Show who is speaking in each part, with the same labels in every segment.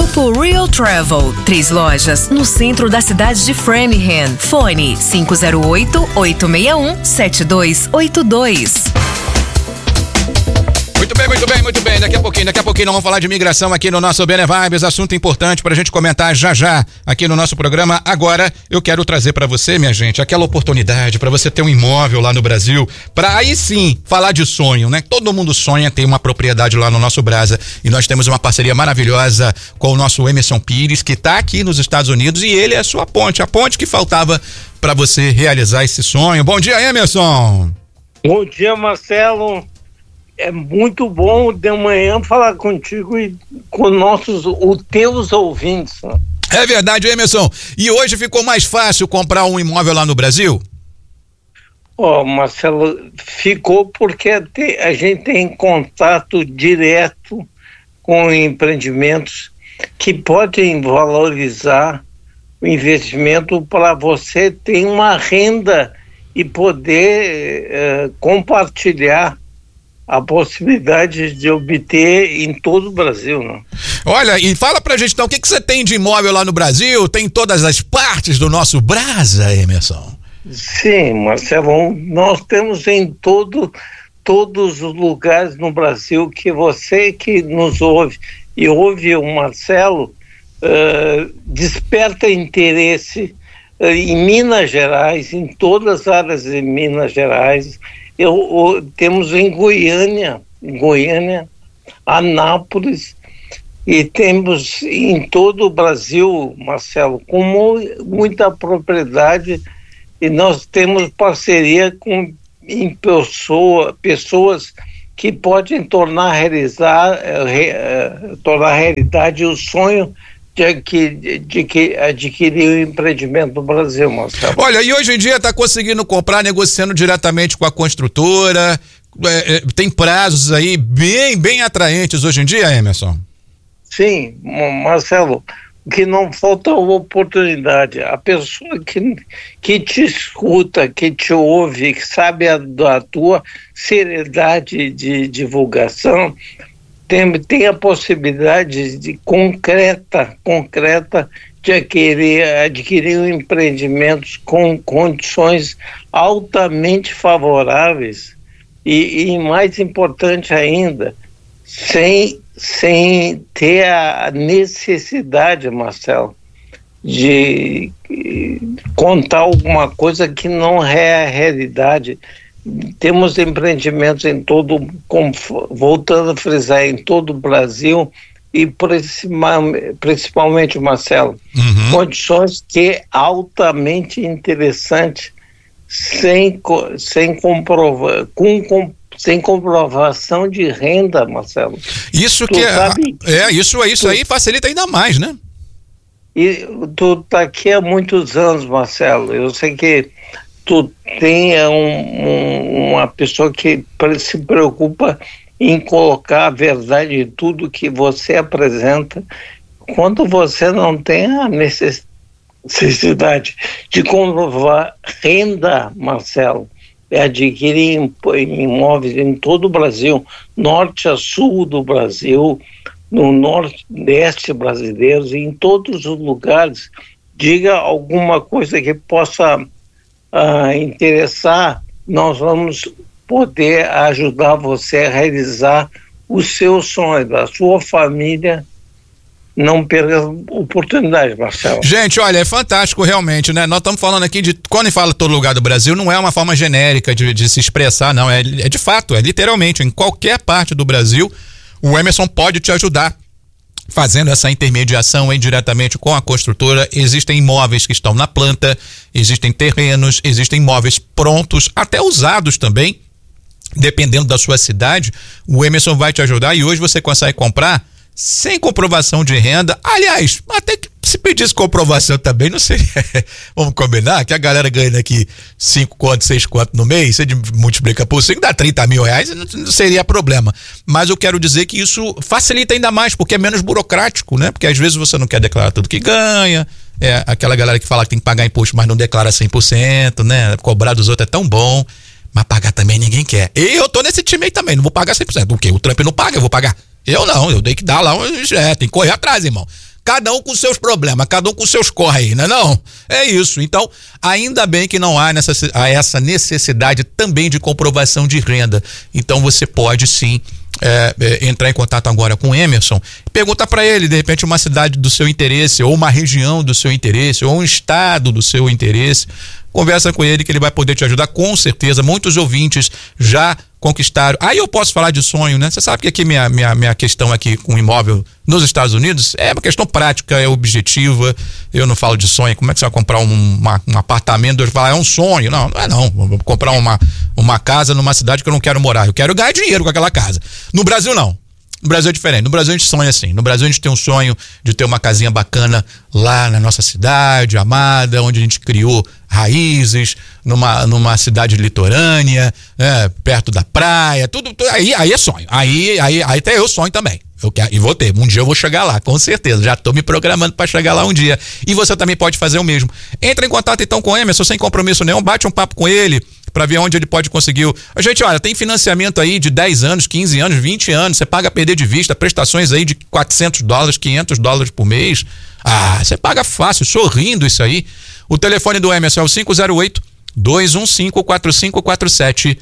Speaker 1: Grupo Real Travel, 3 lojas no centro da cidade de Framingham. Fone 508-861-7282.
Speaker 2: Muito bem. Daqui a pouquinho nós vamos falar de imigração aqui no nosso Bene Vibes, assunto importante pra gente comentar já aqui no nosso programa. Agora, eu quero trazer pra você, minha gente, aquela oportunidade pra você ter um imóvel lá no Brasil, pra aí sim falar de sonho, né? Todo mundo sonha ter uma propriedade lá no nosso Brasa, e nós temos uma parceria maravilhosa com o nosso Emerson Pires, que tá aqui nos Estados Unidos, e ele é a sua ponte, a ponte que faltava pra você realizar esse sonho. Bom dia, Emerson!
Speaker 3: Bom dia, Marcelo. É muito bom de manhã falar contigo e com os teus ouvintes.
Speaker 2: É verdade, Emerson. E hoje ficou mais fácil comprar um imóvel lá no Brasil?
Speaker 3: Marcelo, ficou porque a gente tem contato direto com empreendimentos que podem valorizar o investimento para você ter uma renda e poder compartilhar a possibilidade de obter em todo o Brasil, né?
Speaker 2: Olha, e fala pra gente então, o que você tem de imóvel lá no Brasil? Tem todas as partes do nosso Brasa, Emerson?
Speaker 3: Sim, Marcelo, nós temos em todos os lugares no Brasil que você que nos ouve e ouve o Marcelo, desperta interesse em Minas Gerais, em todas as áreas de Minas Gerais. Temos em Goiânia, Anápolis, e temos em todo o Brasil, Marcelo, com muita propriedade, e nós temos parceria com pessoas que podem tornar realidade o sonho de adquirir o empreendimento no Brasil, Marcelo.
Speaker 2: Olha, e hoje em dia está conseguindo comprar negociando diretamente com a construtora, tem prazos aí bem atraentes hoje em dia, Emerson?
Speaker 3: Sim, Marcelo, o que não falta é oportunidade. A pessoa que te escuta, que te ouve, que sabe da tua seriedade de divulgação, tem a possibilidade de concreta de adquirir empreendimentos com condições altamente favoráveis e mais importante ainda, sem ter a necessidade, Marcelo, de contar alguma coisa que não é a realidade. Temos empreendimentos voltando a frisar, em todo o Brasil e principalmente, Marcelo, condições que é altamente interessante, sem comprovação de renda, Marcelo.
Speaker 2: Isso que isso aí facilita ainda mais, né?
Speaker 3: E tu tá aqui há muitos anos, Marcelo. Eu sei que tu tem uma pessoa que se preocupa em colocar a verdade em tudo que você apresenta, quando você não tem a necessidade de comprovar renda, Marcelo, adquirir imóveis em todo o Brasil, norte a sul do Brasil, no nordeste brasileiro, em todos os lugares. Diga alguma coisa que possa interessar, nós vamos poder ajudar você a realizar o seu sonho, da sua família. Não perca a oportunidade, Marcelo.
Speaker 2: Gente, olha, é fantástico realmente, né? Nós estamos falando aqui de, quando fala todo lugar do Brasil, não é uma forma genérica de se expressar, não, é de fato, é literalmente, em qualquer parte do Brasil, o Emerson pode te ajudar, fazendo essa intermediação aí diretamente com a construtora. Existem imóveis que estão na planta, existem terrenos, existem imóveis prontos, até usados também, dependendo da sua cidade, o Emerson vai te ajudar e hoje você consegue comprar sem comprovação de renda. Aliás, até que se pedisse comprovação também, não seria. Vamos combinar que a galera ganha aqui 5 conto, 6 conto no mês, você multiplica por 5, dá 30 mil reais, não seria problema. Mas eu quero dizer que isso facilita ainda mais, porque é menos burocrático, né? Porque às vezes você não quer declarar tudo que ganha, aquela galera que fala que tem que pagar imposto, mas não declara 100%, né? Cobrar dos outros é tão bom, mas pagar também ninguém quer. E eu tô nesse time aí também, não vou pagar 100%. O quê? O Trump não paga, eu vou pagar. Eu não, eu tenho que dar lá, tem que correr atrás, irmão. cada um com seus problemas, cada um com seus corre, não? É isso. Então, ainda bem que não há essa necessidade também de comprovação de renda. Então, você pode sim entrar em contato agora com o Emerson, perguntar para ele, de repente, uma cidade do seu interesse, ou uma região do seu interesse, ou um estado do seu interesse. Conversa com ele que ele vai poder te ajudar, com certeza. Muitos ouvintes já conquistaram. Aí eu posso falar de sonho, né? Você sabe que aqui minha questão aqui com imóvel nos Estados Unidos é uma questão prática, é objetiva. Eu não falo de sonho. Como é que você vai comprar um apartamento e falar, é um sonho? Não é não. Vou comprar uma casa numa cidade que eu não quero morar. Eu quero ganhar dinheiro com aquela casa. No Brasil, não. No Brasil é diferente. No Brasil a gente sonha assim. No Brasil a gente tem um sonho de ter uma casinha bacana lá na nossa cidade amada, onde a gente criou raízes, numa cidade litorânea, perto da praia, tudo aí é sonho. Aí até eu sonho também. E vou ter. Um dia eu vou chegar lá, com certeza. Já estou me programando para chegar lá um dia. E você também pode fazer o mesmo. Entra em contato então com o Emerson, sem compromisso nenhum, bate um papo com ele, para ver onde ele pode conseguir. A gente, olha, tem financiamento aí de 10 anos, 15 anos, 20 anos, você paga a perder de vista, prestações aí de $400, $500 por mês. Você paga fácil, sorrindo isso aí. O telefone do Emerson é o 508-215-4547,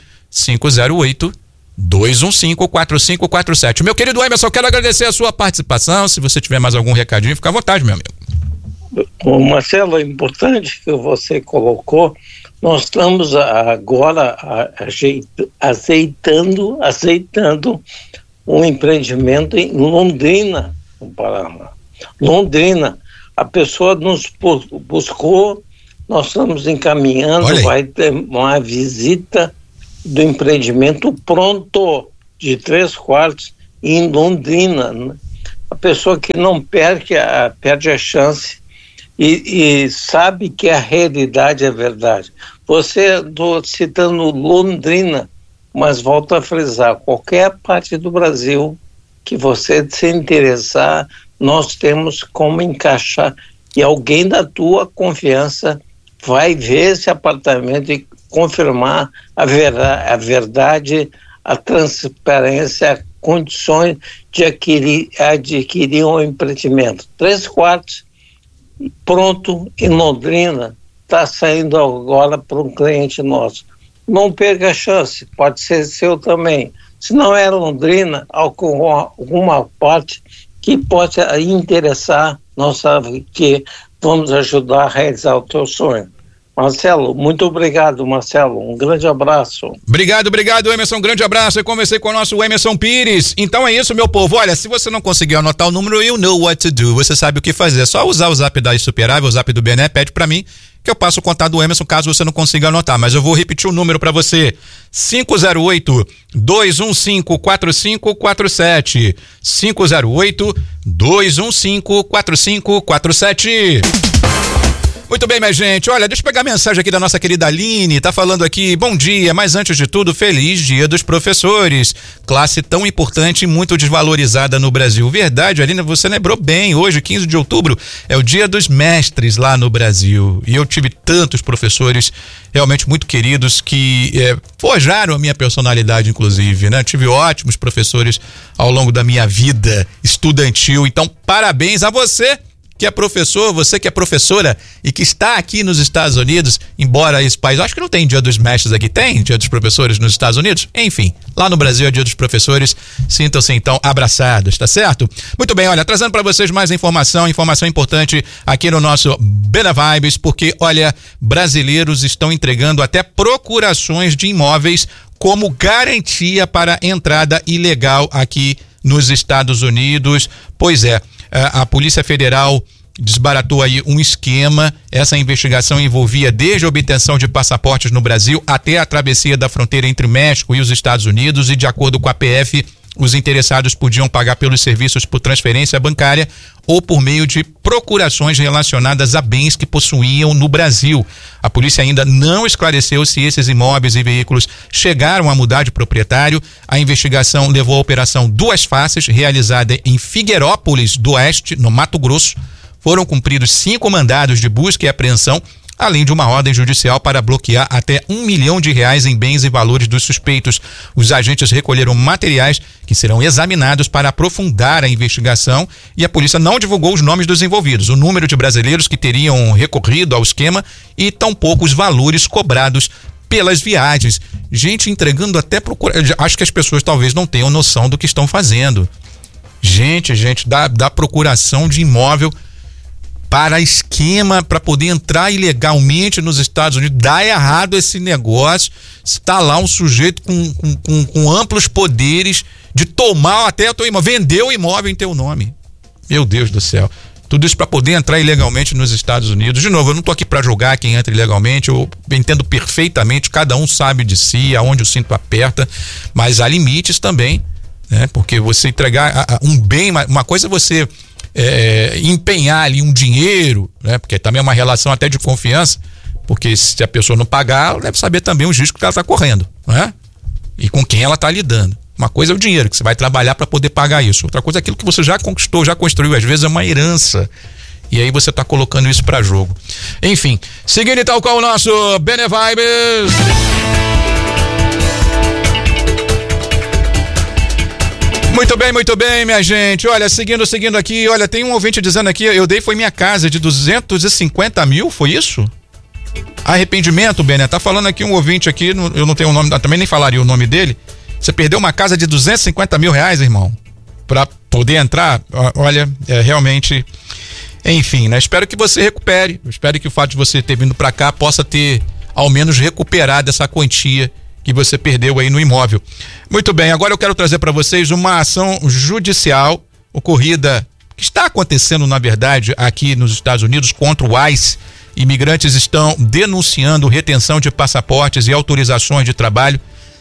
Speaker 2: 508-215-4547. Meu querido Emerson, eu quero agradecer a sua participação. Se você tiver mais algum recadinho, fica à vontade, meu amigo.
Speaker 3: Marcelo, é importante que você colocou. Nós estamos agora aceitando um empreendimento em Londrina, no Paraná. Londrina, a pessoa nos buscou, nós estamos encaminhando, vai ter uma visita do empreendimento pronto, de 3/4, em Londrina. Né? A pessoa que não perde a chance e sabe que a realidade é verdade. Estou citando Londrina, mas volto a frisar, qualquer parte do Brasil que você se interessar, nós temos como encaixar, e alguém da tua confiança vai ver esse apartamento e confirmar a verdade, a transparência, condições de adquirir um empreendimento. 3/4 pronto em Londrina, está saindo agora para um cliente nosso. Não perca a chance, pode ser seu também. Se não é Londrina, alguma parte que pode interessar, nós sabemos que vamos ajudar a realizar o teu sonho. Marcelo, muito obrigado, Marcelo. Um grande abraço.
Speaker 2: Obrigado, Emerson. Um grande abraço. Eu conversei com o nosso Emerson Pires. Então é isso, meu povo. Olha, se você não conseguiu anotar o número, you know what to do. Você sabe o que fazer. É só usar o zap da Superável, o zap do Bené, pede pra mim, que eu passo o contato do Emerson caso você não consiga anotar. Mas eu vou repetir o número pra você. 508-215-4547. 508-215-4547. Muito bem, minha gente. Olha, deixa eu pegar a mensagem aqui da nossa querida Aline. Tá falando aqui, bom dia, mas antes de tudo, feliz Dia dos Professores. Classe tão importante e muito desvalorizada no Brasil. Verdade, Aline, você lembrou bem. Hoje, 15 de outubro, é o Dia dos Mestres lá no Brasil. E eu tive tantos professores realmente muito queridos que forjaram a minha personalidade, inclusive, né? Tive ótimos professores ao longo da minha vida estudantil. Então, parabéns a você que é professor, você que é professora e que está aqui nos Estados Unidos, embora esse país, acho que não tem Dia dos Mestres aqui, tem Dia dos Professores nos Estados Unidos? Enfim, lá no Brasil é Dia dos Professores, sintam-se então abraçados, tá certo? Muito bem, olha, trazendo para vocês mais informação importante aqui no nosso Bena Vibes, porque, olha, brasileiros estão entregando até procurações de imóveis como garantia para entrada ilegal aqui nos Estados Unidos. Pois é, a Polícia Federal desbaratou aí um esquema. Essa investigação envolvia desde a obtenção de passaportes no Brasil até a travessia da fronteira entre o México e os Estados Unidos, e de acordo com a PF, os interessados podiam pagar pelos serviços por transferência bancária ou por meio de procurações relacionadas a bens que possuíam no Brasil. A polícia ainda não esclareceu se esses imóveis e veículos chegaram a mudar de proprietário. A investigação levou à Operação Duas Faces, realizada em Figueirópolis do Oeste, no Mato Grosso. Foram cumpridos 5 mandados de busca e apreensão. além de uma ordem judicial para bloquear até R$1 milhão em bens e valores dos suspeitos. Os agentes recolheram materiais que serão examinados para aprofundar a investigação e a polícia não divulgou os nomes dos envolvidos, o número de brasileiros que teriam recorrido ao esquema e tampouco os valores cobrados pelas viagens. Gente entregando até procura. Acho que as pessoas talvez não tenham noção do que estão fazendo. Gente da procuração de imóvel para esquema, para poder entrar ilegalmente nos Estados Unidos. Dá errado esse negócio. Está lá um sujeito com amplos poderes de tomar até a tua imóvel, vender o imóvel em teu nome. Meu Deus do céu. Tudo isso para poder entrar ilegalmente nos Estados Unidos. De novo, eu não estou aqui para julgar quem entra ilegalmente, eu entendo perfeitamente, cada um sabe de si, aonde o cinto aperta, mas há limites também, né? Porque você entregar um bem, uma coisa é você empenhar ali um dinheiro, né? Porque também é uma relação até de confiança, porque se a pessoa não pagar, ela deve saber também os riscos que ela está correndo, né? E com quem ela está lidando. Uma coisa é o dinheiro que você vai trabalhar para poder pagar isso. Outra coisa é aquilo que você já conquistou, já construiu. Às vezes é uma herança. E aí você está colocando isso para jogo. Enfim, seguindo então com o nosso Benevibes. Muito bem, minha gente. Olha, seguindo aqui. Olha, tem um ouvinte dizendo aqui, eu dei foi minha casa de 250 mil, foi isso? Arrependimento, Bené. Tá falando aqui um ouvinte aqui, eu não tenho o nome, também nem falaria o nome dele. Você perdeu uma casa de 250 mil reais, irmão, para poder entrar. Olha, realmente, enfim, né? Espero que você recupere. Eu espero que o fato de você ter vindo para cá possa ter, ao menos, recuperado essa quantia que você perdeu aí no imóvel. Muito bem, agora eu quero trazer para vocês uma ação judicial ocorrida, que está acontecendo, na verdade, aqui nos Estados Unidos contra o ICE. Imigrantes estão denunciando retenção de passaportes e autorizações de trabalho.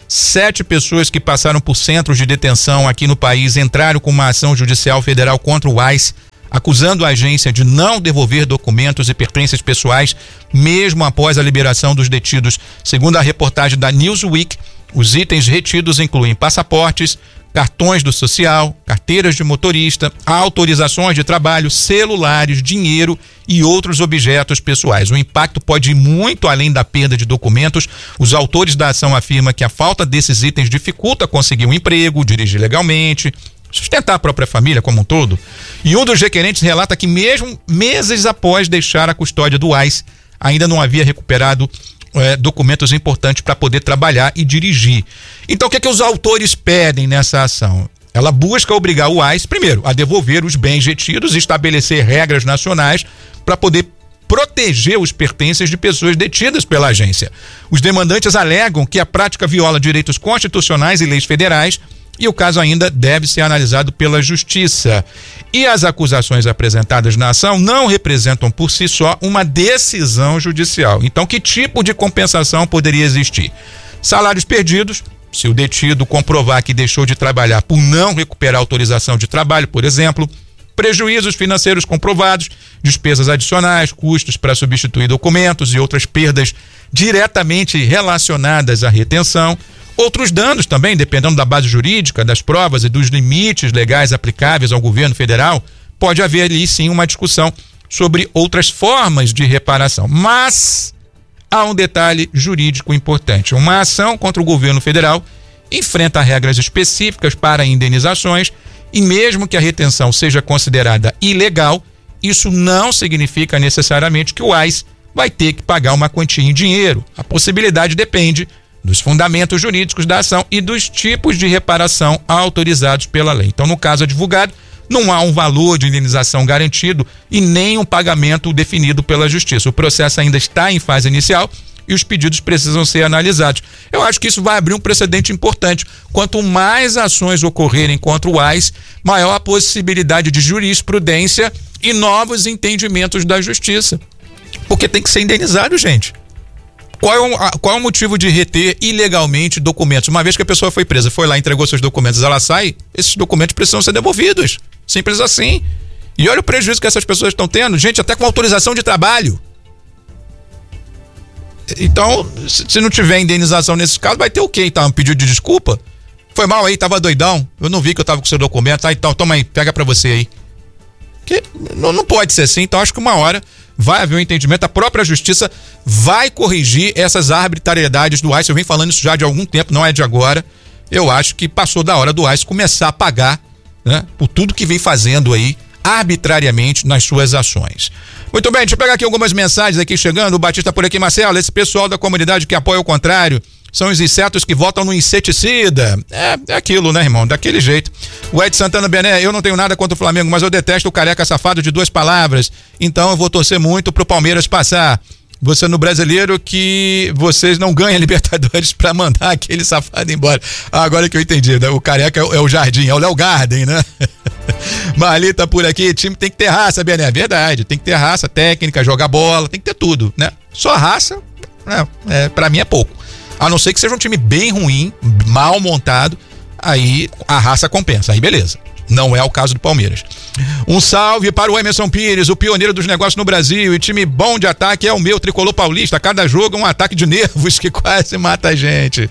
Speaker 2: 7 pessoas que passaram por centros de detenção aqui no país entraram com uma ação judicial federal contra o ICE, acusando a agência de não devolver documentos e pertences pessoais, mesmo após a liberação dos detidos. Segundo a reportagem da Newsweek, os itens retidos incluem passaportes, cartões do social, carteiras de motorista, autorizações de trabalho, celulares, dinheiro e outros objetos pessoais. O impacto pode ir muito além da perda de documentos. Os autores da ação afirmam que a falta desses itens dificulta conseguir um emprego, dirigir legalmente, sustentar a própria família como um todo. E um dos requerentes relata que mesmo meses após deixar a custódia do ICE, ainda não havia recuperado documentos importantes para poder trabalhar e dirigir. Então, o que os autores pedem nessa ação? Ela busca obrigar o ICE, primeiro, a devolver os bens retidos e estabelecer regras nacionais para poder proteger os pertences de pessoas detidas pela agência. Os demandantes alegam que a prática viola direitos constitucionais e leis federais e o caso ainda deve ser analisado pela Justiça. E as acusações apresentadas na ação não representam por si só uma decisão judicial. Então, que tipo de compensação poderia existir? Salários perdidos, se o detido comprovar que deixou de trabalhar por não recuperar autorização de trabalho, por exemplo, prejuízos financeiros comprovados, despesas adicionais, custos para substituir documentos e outras perdas diretamente relacionadas à retenção. Outros danos também, dependendo da base jurídica, das provas e dos limites legais aplicáveis ao governo federal, pode haver ali sim uma discussão sobre outras formas de reparação. Mas há um detalhe jurídico importante. Uma ação contra o governo federal enfrenta regras específicas para indenizações e mesmo que a retenção seja considerada ilegal, isso não significa necessariamente que o ICE vai ter que pagar uma quantia em dinheiro. A possibilidade depende dos fundamentos jurídicos da ação e dos tipos de reparação autorizados pela lei. Então, no caso advogado, não há um valor de indenização garantido e nem um pagamento definido pela Justiça. O processo ainda está em fase inicial e os pedidos precisam ser analisados. Eu acho que isso vai abrir um precedente importante. Quanto mais ações ocorrerem contra o ICE, maior a possibilidade de jurisprudência e novos entendimentos da Justiça. Porque tem que ser indenizado, gente. Qual é o motivo de reter ilegalmente documentos? Uma vez que a pessoa foi presa, foi lá, entregou seus documentos, ela sai, esses documentos precisam ser devolvidos. Simples assim. E olha o prejuízo que essas pessoas estão tendo, gente, até com autorização de trabalho. Então, se não tiver indenização nesses casos, vai ter o quê? Então, um pedido de desculpa? Foi mal aí, tava doidão, eu não vi que eu tava com seu documento, então toma aí, pega pra você aí. Que não pode ser assim, então acho que uma hora vai haver um entendimento, a própria justiça vai corrigir essas arbitrariedades do ICE. Eu venho falando isso já de algum tempo, não é de agora. Eu acho que passou da hora do ICE começar a pagar, né, por tudo que vem fazendo aí arbitrariamente nas suas ações. Muito bem, deixa eu pegar aqui algumas mensagens aqui chegando. O Batista por aqui, Marcelo, esse pessoal da comunidade que apoia o contrário são os insetos que votam no inseticida. É aquilo, né, irmão? Daquele jeito. O Ed Santana Bené, eu não tenho nada contra o Flamengo, mas eu detesto o careca safado de 2 palavras. Então eu vou torcer muito pro Palmeiras passar. Você no Brasileiro que vocês não ganham Libertadores pra mandar aquele safado embora. Agora que eu entendi, né? O careca é o Jardim, é o Léo Garden, né? Marli tá por aqui, time tem que ter raça, Bené. É verdade, tem que ter raça, técnica, jogar bola, tem que ter tudo, né? Só raça, pra mim é pouco. A não ser que seja um time bem ruim, mal montado, aí a raça compensa, aí beleza. Não é o caso do Palmeiras. Um salve para o Emerson Pires, o pioneiro dos negócios no Brasil, e time bom de ataque é o meu tricolor paulista. Cada jogo é um ataque de nervos que quase mata a gente.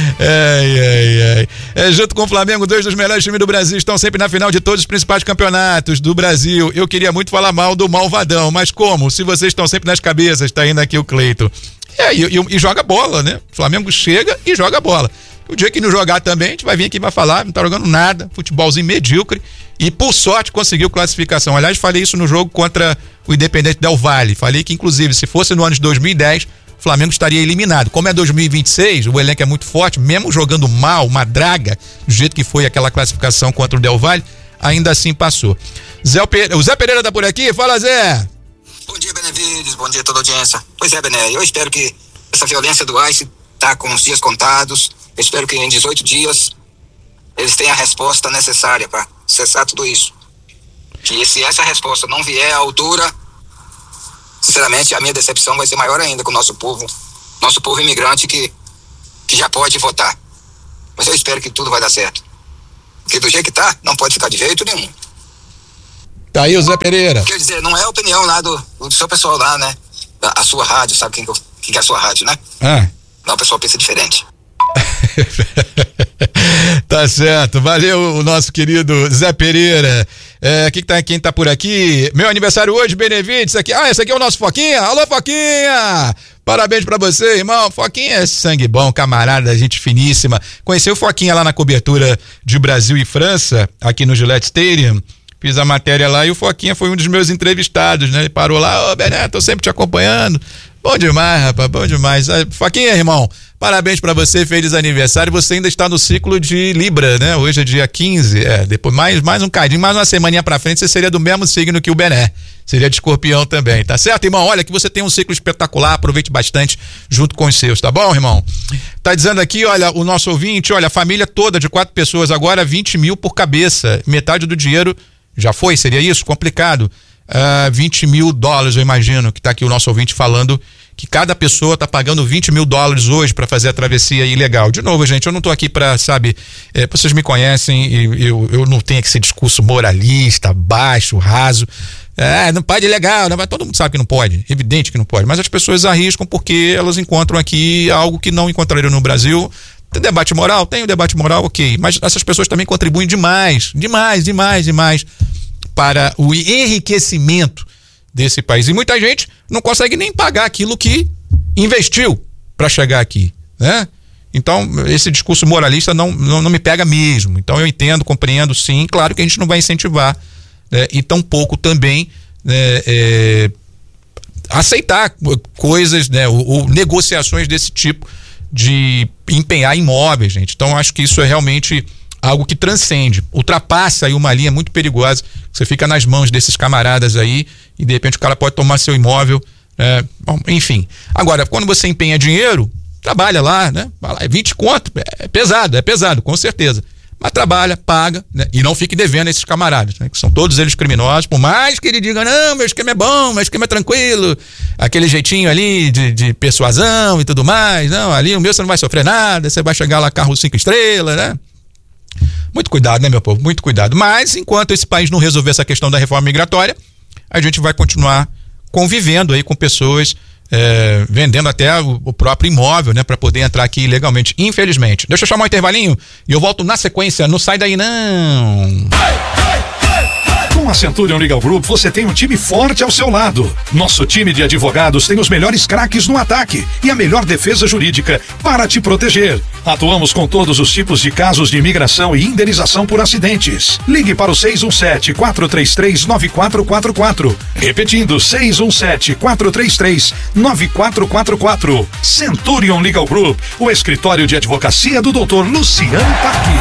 Speaker 2: Junto com o Flamengo, 2 dos melhores times do Brasil estão sempre na final de todos os principais campeonatos do Brasil. Eu queria muito falar mal do Malvadão, mas como? Se vocês estão sempre nas cabeças, tá indo aqui o Cleito. E joga bola, né? O Flamengo chega e joga bola. O dia que não jogar também, a gente vai vir aqui e vai falar, não tá jogando nada, futebolzinho medíocre, e por sorte conseguiu classificação. Aliás, falei isso no jogo contra o Independente Del Valle. Falei que, inclusive, se fosse no ano de 2010, o Flamengo estaria eliminado. Como é 2026, o elenco é muito forte, mesmo jogando mal, uma draga, do jeito que foi aquela classificação contra o Del Valle, ainda assim passou. O Zé Pereira tá por aqui, fala, Zé!
Speaker 4: Bom dia, Benevides, bom dia a toda a audiência. Pois é, Bené, eu espero que essa violência do ICE tá com os dias contados. Eu espero que em 18 dias eles tenham a resposta necessária para cessar tudo isso. Que se essa resposta não vier à altura, sinceramente, a minha decepção vai ser maior ainda com o nosso povo imigrante que já pode votar. Mas eu espero que tudo vai dar certo. Porque do jeito que tá, não pode ficar de jeito nenhum.
Speaker 2: Tá aí o Zé Pereira.
Speaker 4: Quer dizer, não é a opinião lá do seu pessoal lá, né? A sua rádio, sabe quem é a sua rádio, né? Não, o pessoal pensa diferente.
Speaker 2: Tá certo, valeu o nosso querido Zé Pereira. Quem tá por aqui? Meu aniversário hoje, Benevides, esse aqui é o nosso Foquinha. Alô, Foquinha! Parabéns pra você, irmão. Foquinha é sangue bom, camarada, gente finíssima. Conheci o Foquinha lá na cobertura de Brasil e França, aqui no Gillette Stadium. Fiz a matéria lá e o Foquinha foi um dos meus entrevistados, né? Ele parou lá, Bené, tô sempre te acompanhando. Bom demais, rapaz, bom demais. Foquinha, irmão, parabéns pra você, feliz aniversário. Você ainda está no ciclo de Libra, né? Hoje é dia 15, depois mais um cadinho, mais uma semaninha pra frente, você seria do mesmo signo que o Bené. Seria de Escorpião também, tá certo, irmão? Olha, que você tem um ciclo espetacular, aproveite bastante junto com os seus, tá bom, irmão? Tá dizendo aqui, olha, o nosso ouvinte, olha, a família toda de 4 pessoas, agora 20 mil por cabeça, metade do dinheiro já foi, seria isso? Complicado. 20 mil dólares, eu imagino, que tá aqui o nosso ouvinte falando que cada pessoa tá pagando 20 mil dólares hoje para fazer a travessia ilegal. De novo, gente, eu não tô aqui pra, sabe, vocês me conhecem e eu não tenho esse discurso moralista, baixo, raso. Não pode ilegal, não, mas todo mundo sabe que não pode, evidente que não pode, mas as pessoas arriscam porque elas encontram aqui algo que não encontrariam no Brasil. Tem debate moral? Tem o debate moral, ok, mas essas pessoas também contribuem demais para o enriquecimento desse país. E muita gente não consegue nem pagar aquilo que investiu para chegar aqui, né? Então, esse discurso moralista não me pega mesmo. Então, eu entendo, compreendo, sim. Claro que a gente não vai incentivar, né? E tampouco também aceitar coisas, né? Ou negociações desse tipo de empenhar imóveis, gente. Então, acho que isso é realmente algo que transcende, ultrapassa aí uma linha muito perigosa. Você fica nas mãos desses camaradas aí e de repente o cara pode tomar seu imóvel, bom, enfim. Agora, quando você empenha dinheiro, trabalha lá, né? Vai lá, 20 conto, é pesado, com certeza. Mas trabalha, paga, né? E não fique devendo a esses camaradas, né? Que são todos eles criminosos, por mais que ele diga, não, meu esquema é bom, meu esquema é tranquilo, aquele jeitinho ali de persuasão e tudo mais, não, ali o meu você não vai sofrer nada, você vai chegar lá carro 5 estrelas, né? Muito cuidado, né, meu povo? Muito cuidado. Mas, enquanto esse país não resolver essa questão da reforma migratória, a gente vai continuar convivendo aí com pessoas vendendo até o próprio imóvel, né, para poder entrar aqui ilegalmente, infelizmente. Deixa eu chamar um intervalinho e eu volto na sequência. Não sai daí, não!
Speaker 5: Com a Centurion Legal Group, você tem um time forte ao seu lado. Nosso time de advogados tem os melhores craques no ataque e a melhor defesa jurídica para te proteger. Atuamos com todos os tipos de casos de imigração e indenização por acidentes. Ligue para o 617-433-9444. Repetindo, 617-433-9444. Centurion Legal Group, o escritório de advocacia do Dr. Luciano Paque.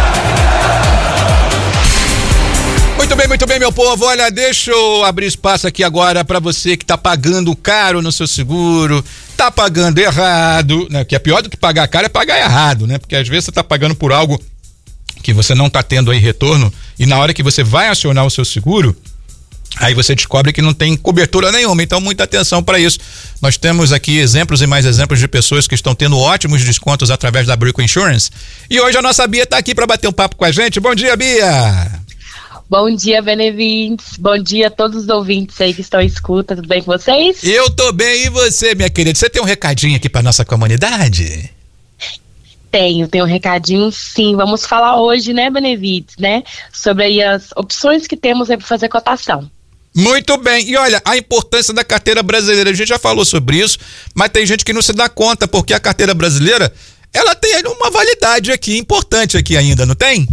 Speaker 2: Muito bem, meu povo. Olha, deixa eu abrir espaço aqui agora para você que tá pagando caro no seu seguro, tá pagando errado, né? Que é pior do que pagar caro é pagar errado, né? Porque às vezes você tá pagando por algo que você não tá tendo aí retorno e na hora que você vai acionar o seu seguro, aí você descobre que não tem cobertura nenhuma. Então, muita atenção para isso. Nós temos aqui exemplos e mais exemplos de pessoas que estão tendo ótimos descontos através da Brico Insurance. E hoje a nossa Bia tá aqui para bater um papo com a gente. Bom dia, Bia!
Speaker 6: Bom dia, Benevintes. Bom dia a todos os ouvintes aí que estão em escuta. Tudo bem com vocês?
Speaker 2: Eu tô bem, e você, minha querida? Você tem um recadinho aqui para nossa comunidade?
Speaker 6: Tenho um recadinho, sim. Vamos falar hoje, né, Benevintes, né? Sobre aí as opções que temos aí para fazer cotação.
Speaker 2: Muito bem, e olha, a importância da carteira brasileira, a gente já falou sobre isso, mas tem gente que não se dá conta, porque a carteira brasileira, ela tem uma validade aqui, importante aqui ainda, não tem?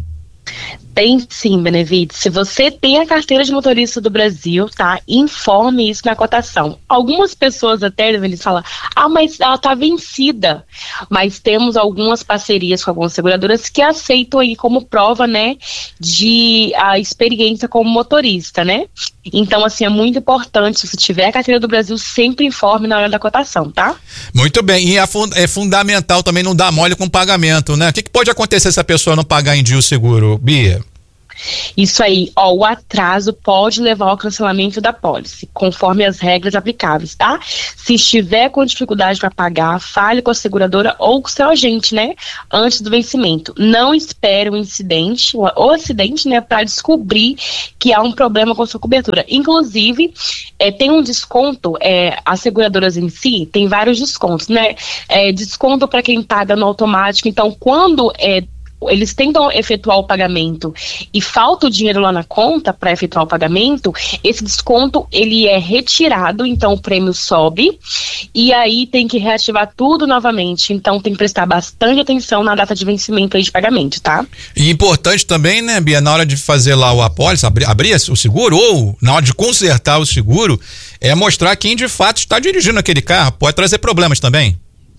Speaker 6: Tem sim, Benevides. Se você tem a carteira de motorista do Brasil, tá? Informe isso na cotação. Algumas pessoas até eles falam, mas ela tá vencida. Mas temos algumas parcerias com algumas seguradoras que aceitam aí como prova, né, de a experiência como motorista, né? Então, assim, é muito importante, se você tiver a carteira do Brasil, sempre informe na hora da cotação, tá?
Speaker 2: Muito bem, e é fundamental também não dar mole com o pagamento, né? O que pode acontecer se a pessoa não pagar em dia o seguro, Bia?
Speaker 6: Isso aí, o atraso pode levar ao cancelamento da pólice, conforme as regras aplicáveis, tá? Se estiver com dificuldade para pagar, fale com a seguradora ou com o seu agente, né? Antes do vencimento. Não espere o incidente, ou acidente, né? Para descobrir que há um problema com a sua cobertura. Inclusive, tem um desconto, as seguradoras em si, tem vários descontos, né? Desconto para quem paga no automático. Então, quando eles tentam efetuar o pagamento e falta o dinheiro lá na conta para efetuar o pagamento, esse desconto ele é retirado, então o prêmio sobe e aí tem que reativar tudo novamente. Então tem que prestar bastante atenção na data de vencimento aí de pagamento, tá?
Speaker 2: E importante também, né, Bia, na hora de fazer lá o apólice, abrir o seguro ou na hora de consertar o seguro, mostrar quem de fato está dirigindo aquele carro. Pode trazer problemas também.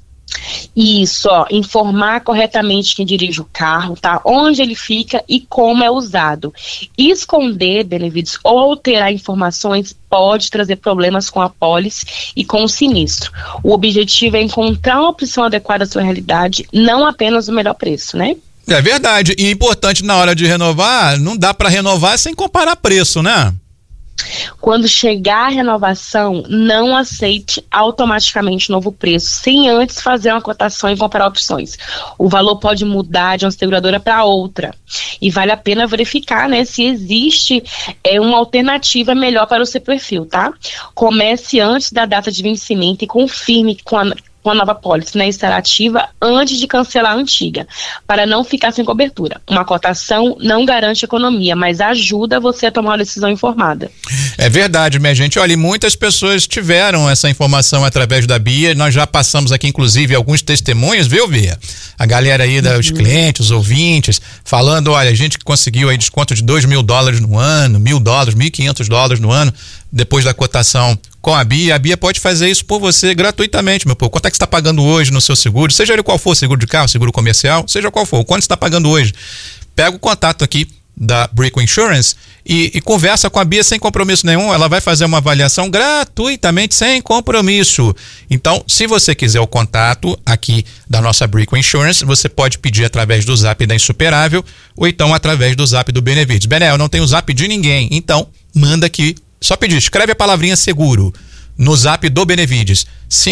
Speaker 6: Isso, informar corretamente quem dirige o carro, tá? Onde ele fica e como é usado. Esconder, Benevides, ou alterar informações pode trazer problemas com a pólice e com o sinistro. O objetivo é encontrar uma opção adequada à sua realidade, não apenas o melhor preço, né?
Speaker 2: É verdade, e importante na hora de renovar, não dá para renovar sem comparar preço, né?
Speaker 6: Quando chegar a renovação, não aceite automaticamente novo preço, sem antes fazer uma cotação e comparar opções. O valor pode mudar de uma seguradora para outra e vale a pena verificar, né, se existe uma alternativa melhor para o seu perfil, tá? Comece antes da data de vencimento e confirme com a nova pólice, né, estará ativa antes de cancelar a antiga, para não ficar sem cobertura. Uma cotação não garante economia, mas ajuda você a tomar uma decisão informada.
Speaker 2: É verdade, minha gente. Olha, muitas pessoas tiveram essa informação através da Bia. Nós já passamos aqui, inclusive, alguns testemunhos, viu, Bia? A galera aí, os clientes, os ouvintes, falando, olha, a gente conseguiu aí desconto de $2.000 no ano, $1.000, $1.500 no ano, depois da cotação com a Bia. A Bia pode fazer isso por você gratuitamente, meu povo. Quanto é que você está pagando hoje no seu seguro? Seja ele qual for, seguro de carro, seguro comercial, seja qual for. Quanto você está pagando hoje? Pega o contato aqui da Brico Insurance e conversa com a Bia sem compromisso nenhum. Ela vai fazer uma avaliação gratuitamente, sem compromisso. Então, se você quiser o contato aqui da nossa Brico Insurance, você pode pedir através do Zap da Insuperável ou então através do Zap do Benevides. Eu não tenho o Zap de ninguém, então manda aqui. Só pedir, escreve a palavrinha seguro no Zap do Benevides,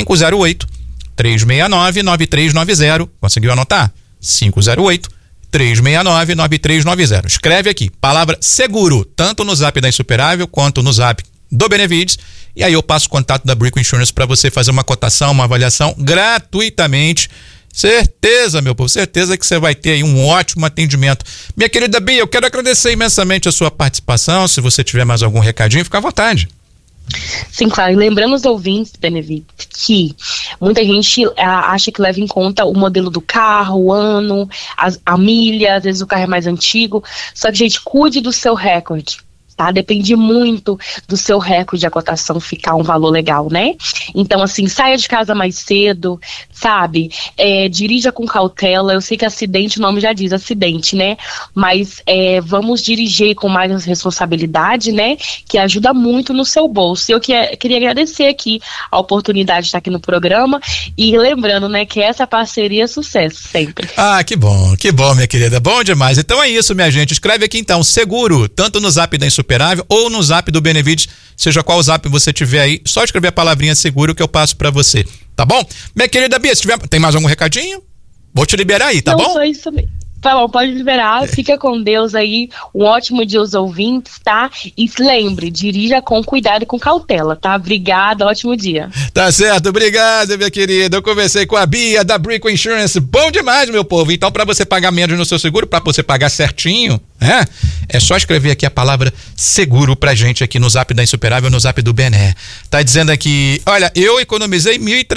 Speaker 2: 508-369-9390. Conseguiu anotar? 508-369-9390. Escreve aqui, palavra seguro, tanto no Zap da Insuperável quanto no Zap do Benevides. E aí eu passo o contato da Brico Insurance para você fazer uma cotação, uma avaliação gratuitamente. Certeza, meu povo, certeza que você vai ter aí um ótimo atendimento. Minha querida Bia, eu quero agradecer imensamente a sua participação. Se você tiver mais algum recadinho, fica à vontade.
Speaker 6: Sim, claro. E lembrando os ouvintes, Benevito, que muita gente acha que leva em conta o modelo do carro, o ano, a milha, às vezes o carro é mais antigo. Só que, gente, cuide do seu recorde. Tá? Depende muito do seu recorde de a cotação ficar um valor legal, né? Então, assim, saia de casa mais cedo, sabe? Dirija com cautela. Eu sei que acidente, o nome já diz acidente, né? Mas vamos dirigir com mais responsabilidade, né? Que ajuda muito no seu bolso. Eu queria agradecer aqui a oportunidade de estar aqui no programa e lembrando, né, que essa parceria é sucesso sempre.
Speaker 2: Ah, que bom, minha querida. Bom demais. Então é isso, minha gente. Escreve aqui então, seguro, tanto no Zap da Insuperável ou no Zap do Benevides, seja qual Zap você tiver aí, só escrever a palavrinha seguro que eu passo pra você, tá bom? Minha querida Bia, se tiver, tem mais algum recadinho? Vou te liberar aí, tá bom?
Speaker 6: Não, só isso mesmo. Tá bom, pode liberar, fica com Deus aí, um ótimo dia aos ouvintes, tá? E se lembre, dirija com cuidado e com cautela, tá? Obrigada, ótimo dia.
Speaker 2: Tá certo, obrigado, minha querida. Eu conversei com a Bia da Brico Insurance, bom demais, meu povo. Então, pra você pagar menos no seu seguro, pra você pagar certinho, é só escrever aqui a palavra seguro pra gente aqui no Zap da Insuperável, no Zap do Bené. Tá dizendo aqui, olha, eu economizei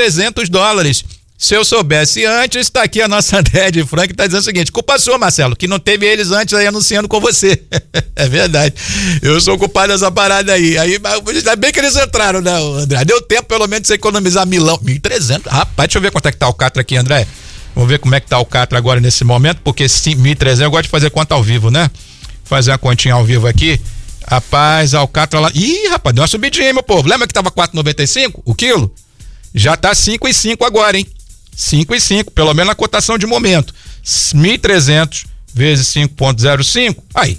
Speaker 2: $1.300. Se eu soubesse antes, tá aqui a nossa André de Frank, tá dizendo o seguinte, culpa sua, Marcelo, que não teve eles antes aí anunciando com você. É verdade, eu sou culpado dessa parada aí ainda bem que eles entraram, né, André? Deu tempo pelo menos de você economizar $1.300, rapaz, deixa eu ver quanto é que tá o Catra aqui, André. Vamos ver como é que tá o Catra agora nesse momento, porque $1.300, eu gosto de fazer conta ao vivo, né? Fazer uma continha ao vivo aqui. Rapaz, a Alcatra lá, rapaz, deu uma subidinha, meu povo, lembra que tava R$4,95 o quilo? Já tá 5,5 agora, hein? 5,5, pelo menos na cotação de momento. 1.300 vezes 5,05, aí,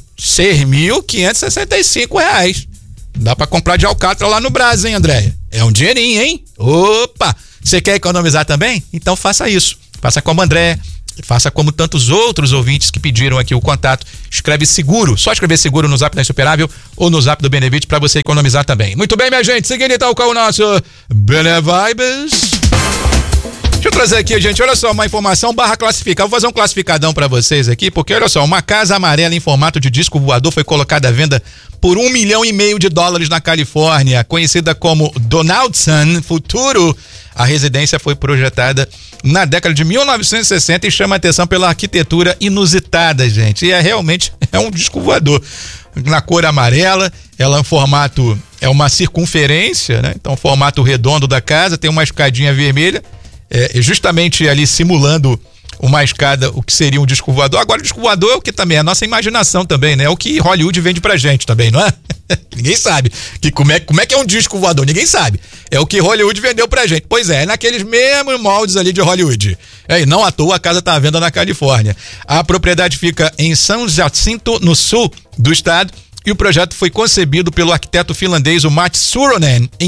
Speaker 2: R$6.565. Dá pra comprar de Alcatra lá no Brás, hein, Andréia? É um dinheirinho, hein? Opa! Você quer economizar também? Então faça isso. Faça como André, faça como tantos outros ouvintes que pediram aqui o contato. Escreve seguro, só escrever seguro no Zap da Insuperável ou no Zap do Benevite pra você economizar também. Muito bem, minha gente, seguindo então com o nosso Benevibes. Deixa eu trazer aqui, gente, olha só, uma informação /classificar. Vou fazer um classificadão pra vocês aqui, porque olha só, uma casa amarela em formato de disco voador foi colocada à venda por $1,5 milhão na Califórnia, conhecida como Donaldson Futuro. A residência foi projetada na década de 1960 e chama a atenção pela arquitetura inusitada, gente. E realmente é um disco voador. Na cor amarela, ela é uma circunferência, né? Então, o formato redondo da casa, tem uma escadinha vermelha, justamente ali simulando uma escada, o que seria um disco voador. Agora, o disco voador é o que também é a nossa imaginação também, né? É o que Hollywood vende pra gente também, não é? Ninguém sabe como é que é um disco voador, ninguém sabe. É o que Hollywood vendeu pra gente. Pois é naqueles mesmos moldes ali de Hollywood. E não à toa a casa tá à venda na Califórnia. A propriedade fica em São Jacinto, no sul do estado, e o projeto foi concebido pelo arquiteto finlandês, o Mats Suronen, em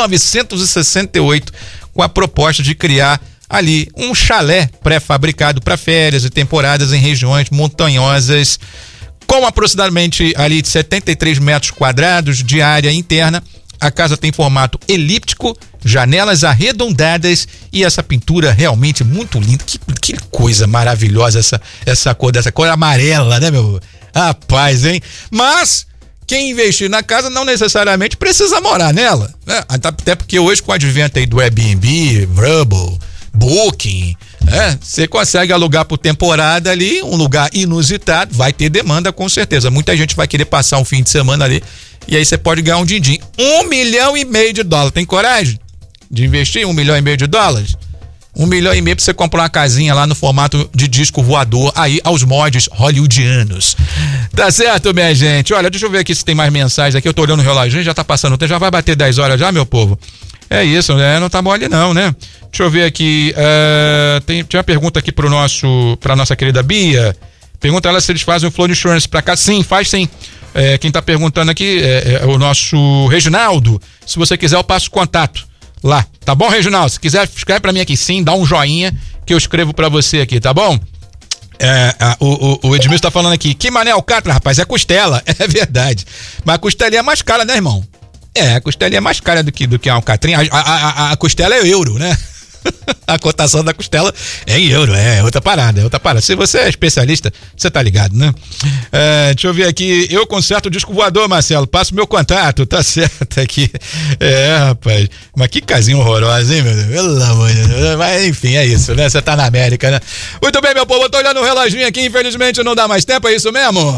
Speaker 2: 1968, com a proposta de criar ali um chalé pré-fabricado para férias e temporadas em regiões montanhosas, com aproximadamente ali de 73 metros quadrados de área interna. A casa tem formato elíptico, janelas arredondadas e essa pintura realmente muito linda. Que coisa maravilhosa essa cor amarela, né, meu? Rapaz, hein? Mas quem investir na casa não necessariamente precisa morar nela, né? Até porque hoje, com o advento aí do Airbnb, Vrbo, Booking, você consegue alugar por temporada ali, um lugar inusitado, vai ter demanda com certeza. Muita gente vai querer passar um fim de semana ali e aí você pode ganhar um din-din. $1,5 milhão. Tem coragem de investir $1,5 milhão? $1,5 milhão pra você comprar uma casinha lá no formato de disco voador, aí aos mods hollywoodianos. Tá certo, minha gente? Olha, deixa eu ver aqui se tem mais mensagens aqui. Eu tô olhando o relógio, já tá passando o tempo, já vai bater 10 horas já, meu povo? É isso, né? Não tá mole não, né? Deixa eu ver aqui, tinha uma pergunta aqui pra nossa querida Bia. Pergunta ela se eles fazem o Flow Insurance pra cá. Sim, faz sim. Quem tá perguntando aqui é o nosso Reginaldo. Se você quiser, eu passo o contato lá, tá bom, Reginaldo? Se quiser, escreve pra mim aqui sim, dá um joinha que eu escrevo pra você aqui, tá bom? O Edmilson tá falando aqui, que mané Alcatra, rapaz, é costela. É verdade, mas a costelinha é mais cara, né, irmão? A costelinha é mais cara do que a alcatrinha. A costela é euro, né? A cotação da costela é em euro, é outra parada. Se você é especialista, você tá ligado, né? Deixa eu ver aqui, eu conserto o disco voador, Marcelo, passo meu contato, tá certo aqui. Rapaz, mas que casinha horrorosa, hein, meu Deus? Pelo amor de Deus. Mas enfim, é isso, né? Você tá na América, né? Muito bem, meu povo, eu tô olhando o reloginho aqui, infelizmente não dá mais tempo, é isso mesmo?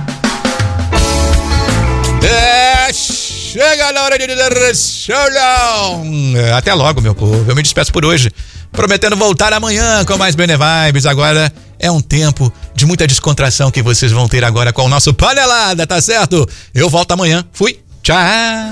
Speaker 2: Chega na hora de dizer showdown. Até logo, meu povo. Eu me despeço por hoje, prometendo voltar amanhã com mais Bene Vibes. Agora é um tempo de muita descontração que vocês vão ter agora com o nosso Panelada, tá certo? Eu volto amanhã. Fui. Tchau.